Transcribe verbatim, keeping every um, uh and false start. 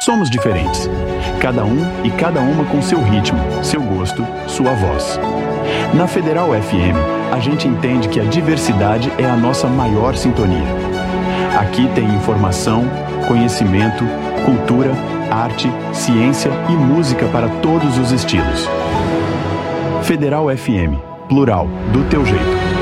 Somos diferentes. Cada um e cada uma com seu ritmo, seu gosto, sua voz. Na Federal F M, a gente entende que a diversidade é a nossa maior sintonia. Aqui tem informação, conhecimento, cultura, arte, ciência e música para todos os estilos. Federal F M, plural, do teu jeito.